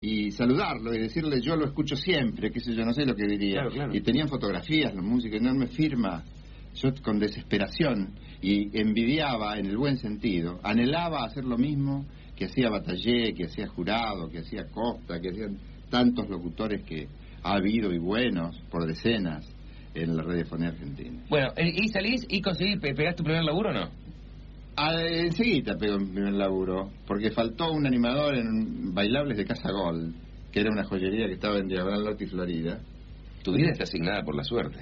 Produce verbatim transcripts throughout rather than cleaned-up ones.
y saludarlo y decirle yo lo escucho siempre, qué sé yo, no sé lo que diría. Claro, claro. Y tenían fotografías, los músicos, enorme firma. Yo con desesperación y envidiaba en el buen sentido, anhelaba hacer lo mismo que hacía Batallé, que hacía Jurado, que hacía Costa, que hacían tantos locutores que ha habido y buenos por decenas en la radiofonía argentina. Bueno, y salís y conseguís, ¿pegás tu primer laburo o no? Ah, enseguida pegó mi primer laburo, porque faltó un animador en Bailables de Casa Gol, que era una joyería que estaba en Diagonal Norte y Florida. Tu vida está asignada por la suerte.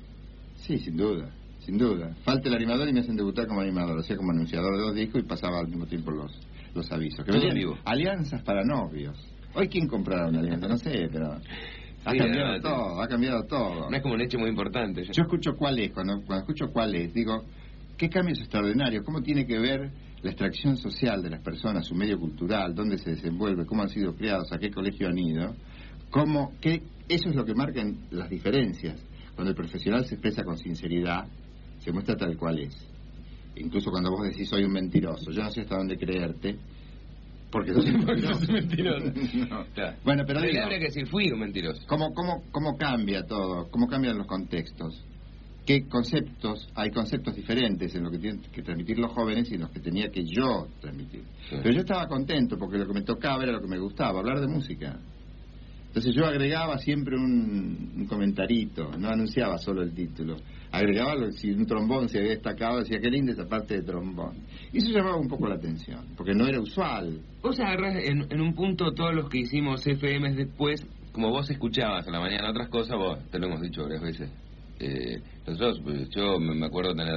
Sí, sin duda, sin duda. Falta el animador y me hacen debutar como animador, o sea, como anunciador de dos discos y pasaba al mismo tiempo los, los avisos. Que venían vivo. Alianzas para novios. Hoy, ¿quién comprará una alianza? No sé, pero ha Sí, cambiado no, todo, ha cambiado todo. No es como un hecho muy importante. Yo escucho cuál es, cuando, cuando escucho cuál es, digo, ¿qué cambios extraordinarios? ¿Cómo tiene que ver la extracción social de las personas, su medio cultural, dónde se desenvuelve, cómo han sido criados, a qué colegio han ido? ¿Cómo, qué, eso es lo que marcan las diferencias. Cuando el profesional se expresa con sinceridad, se muestra tal cual es. Incluso cuando vos decís soy un mentiroso, yo no sé hasta dónde creerte, porque sos un mentiroso. mentiroso. No. Claro. Bueno, pero Pero digo, habría que decir, fui un mentiroso. ¿cómo, cómo, ¿cómo cambia todo? ¿Cómo cambian los contextos? ¿Qué conceptos? Hay conceptos diferentes en lo que tienen que transmitir los jóvenes y en los que tenía que yo transmitir. Sí. Pero yo estaba contento porque lo que me tocaba era lo que me gustaba, hablar de música. Entonces yo agregaba siempre un, un comentarito, no anunciaba solo el título. Agregaba lo, si un trombón se había destacado, decía qué linda esa parte de trombón. Y eso llamaba un poco la atención, porque no era usual. Vos agarrás en, en un punto todos los que hicimos F Ms después, como vos escuchabas a la mañana otras cosas, vos, te lo hemos dicho varias veces. Eh, nosotros, pues, yo me acuerdo tener,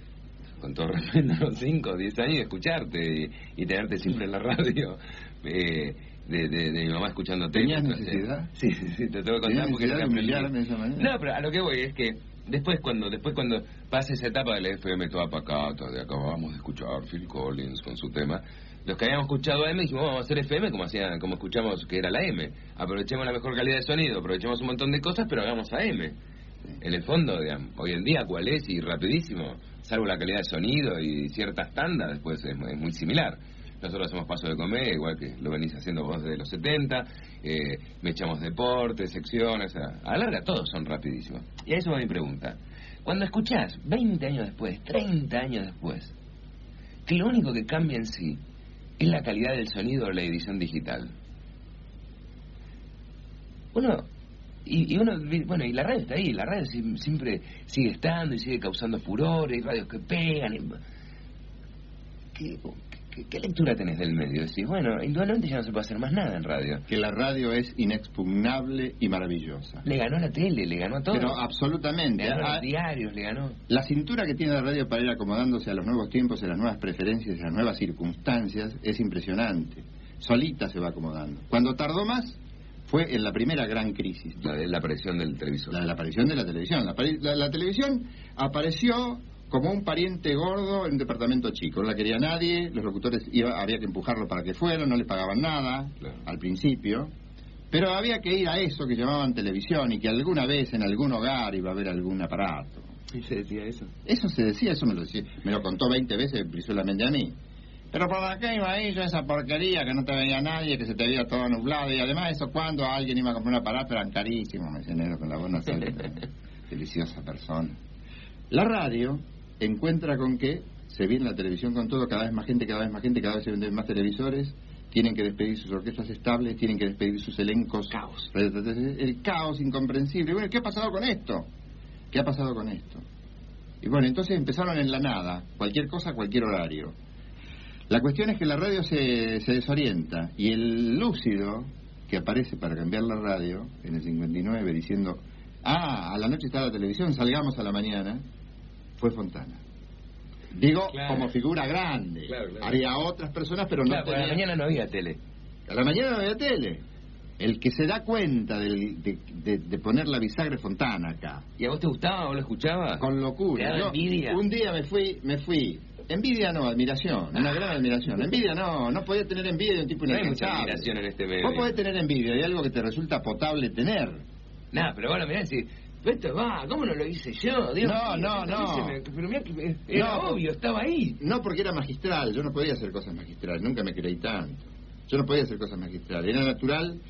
con todo respeto, cinco o diez años de escucharte y, y tenerte siempre en la radio. Eh, De, de, de mi mamá escuchándote. ¿Tenías necesidad? Sí, sí, sí, te tengo que contar porque necesidad de humillarme de esa manera? No, pero a lo que voy es que después cuando después cuando pasa esa etapa del F M toda pacata, de acabamos de escuchar Phil Collins con su tema, los que habíamos escuchado A M dijimos vamos a hacer F M como hacía, como escuchamos que era la M, aprovechemos la mejor calidad de sonido, aprovechemos un montón de cosas, pero hagamos A M. En el fondo, digamos, hoy en día cuál es y rapidísimo, salvo la calidad de sonido y ciertas tandas, después es, es muy similar. Nosotros hacemos Paso de Comedia, igual que lo venís haciendo vos desde los setenta, eh, me echamos deportes, secciones, a, a la larga todos son rapidísimos. Y a eso va mi pregunta. Cuando escuchás veinte años después, treinta años después, que lo único que cambia en sí es la calidad del sonido o la edición digital. Uno, y, y uno, bueno, y la radio está ahí, la radio siempre sigue estando y sigue causando furor, hay radios que pegan. Y, ¿qué, qué, ¿Qué lectura tenés del medio? Decís, bueno, indudablemente ya no se puede hacer más nada en radio. Que la radio es inexpugnable y maravillosa. Le ganó a la tele, le ganó a todo. Pero absolutamente. Le ganó a a, los diarios, le ganó. La cintura que tiene la radio para ir acomodándose a los nuevos tiempos, a las nuevas preferencias, a las nuevas circunstancias, es impresionante. Solita se va acomodando. Cuando tardó más, fue en la primera gran crisis. La de la aparición del televisor. La de la aparición de la televisión. La, la, la televisión apareció como un pariente gordo en un departamento chico. No la quería nadie, los locutores iba, había que empujarlo para que fueran, no les pagaban nada, claro, al principio. Pero había que ir a eso que llamaban televisión y que alguna vez en algún hogar iba a haber algún aparato. ¿Y se decía eso? Eso se decía, eso me lo decía, me lo contó veinte veces solamente a mí. Pero por acá iba ahí yo esa porquería que no te veía nadie, que se te veía todo nublado, y además eso cuando alguien iba a comprar un aparato eran carísimos, me decía negro con la buena salud. Deliciosa persona. La radio encuentra con que se viene la televisión con todo, cada vez más gente, cada vez más gente, cada vez se venden más televisores, tienen que despedir sus orquestas estables, tienen que despedir sus elencos. Caos. El caos incomprensible. Bueno, ¿qué ha pasado con esto? ¿Qué ha pasado con esto? Y bueno, entonces empezaron en la nada, cualquier cosa, cualquier horario. La cuestión es que la radio se, se desorienta y el lúcido que aparece para cambiar la radio en el cincuenta y nueve diciendo, ah, a la noche está la televisión, salgamos a la mañana, fue Fontana. Digo, claro, como figura grande. Claro, claro. Había otras personas, pero claro, no tenía... A la mañana no había tele. A la mañana no había tele. El que se da cuenta del, de, de, de poner la bisagra Fontana acá. ¿Y a vos te gustaba o lo escuchabas? Con locura. ¿Te daba envidia? Un día me fui, me fui. Envidia no, admiración, una gran admiración. Envidia no, no podía tener envidia de un tipo inalcanzable. No hay mucha admiración en este medio. Vos podés tener envidia de algo que te resulta potable tener. Nah, pero bueno, mirá, si... Esto va, ¿cómo no lo hice yo? Dios no, mío, no, no. Me, pero mirá que era no, obvio, estaba ahí. No, porque era magistral, yo no podía hacer cosas magistrales, nunca me creí tanto. Yo no podía hacer cosas magistrales, era natural